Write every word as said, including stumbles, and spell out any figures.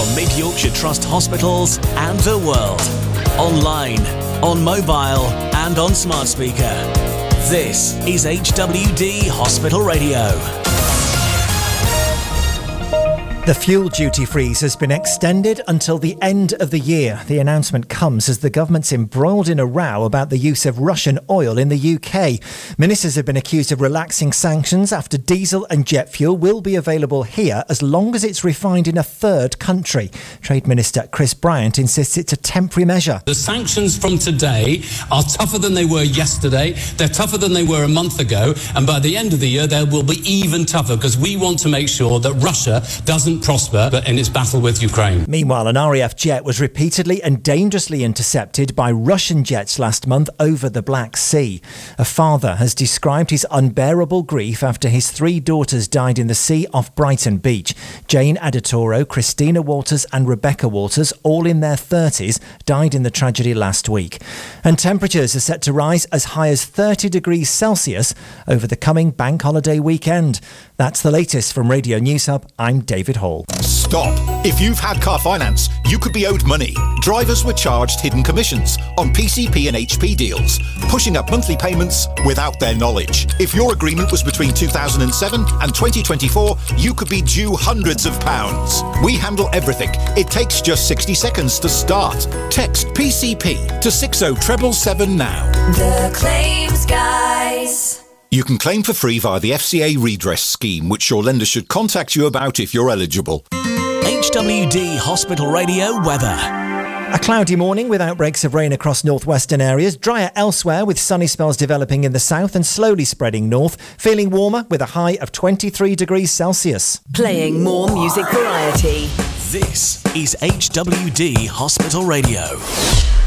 from Mid Yorkshire Trust hospitals and the world. Online, on mobile and on smart speaker. This is H W D Hospital Radio. The fuel duty freeze has been extended until the end of the year. The announcement comes as the government's embroiled in a row about the use of Russian oil in the U K. Ministers have been accused of relaxing sanctions after diesel and jet fuel will be available here as long as it's refined in a third country. Trade Minister Chris Bryant insists it's a temporary measure. The sanctions from today are tougher than they were yesterday. They're tougher than they were a month ago. And by the end of the year, they will be even tougher because we want to make sure that Russia doesn't prosper in its battle with Ukraine. Meanwhile, an R A F jet was repeatedly and dangerously intercepted by Russian jets last month over the Black Sea. A father has described his unbearable grief after his three daughters died in the sea off Brighton Beach. Jane Adatoro, Christina Walters and Rebecca Walters, all in their thirties, died in the tragedy last week. And temperatures are set to rise as high as thirty degrees Celsius over the coming bank holiday weekend. That's the latest from Radio News Hub. I'm David Hall. Stop. If you've had car finance, you could be owed money. Drivers were charged hidden commissions on P C P and H P deals, pushing up monthly payments without their knowledge. If your agreement was between two thousand seven and twenty twenty-four, you could be due hundreds of pounds. We handle everything. It takes just sixty seconds to start. Text P C P to six oh seven seven now. The Claims Guys. You can claim for free via the F C A redress scheme, which your lender should contact you about if you're eligible. H W D Hospital Radio weather. A cloudy morning with outbreaks of rain across northwestern areas, drier elsewhere with sunny spells developing in the south and slowly spreading north, feeling warmer with a high of twenty-three degrees Celsius. Playing more music variety. This is H W D Hospital Radio.